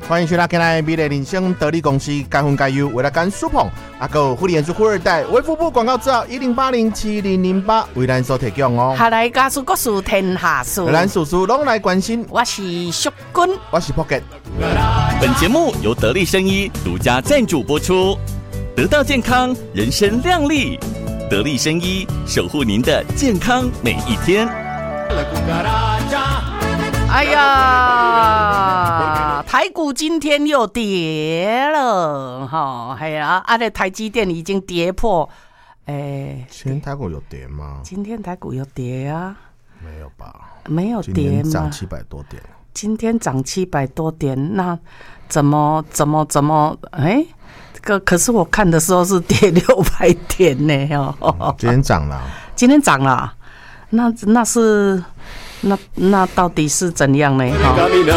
欢迎收听今日美丽人生得力公司该分该优，为了干苏鹏，有富联储富二代卫福部广告字号10807008为咱所提供哦。 下来家事国事天下事， 咱事事拢来关心。 我是淑君， 我是 Pocket。 本节目由得力生医独家赞助播出，得到健康，人生亮丽。得力生医守护您的健康每一天。 哎呀，台股今天又跌了哈，哎呀，这台积电已经跌破， 今天台股有跌吗？ 今天台股有跌啊？ 没有吧？ 没有跌吗？ 今天涨700多点。今天涨700多点，那怎么？可是我看的时候是跌600点呢哦。 今天涨了。 今天涨了，那到底是怎样呢？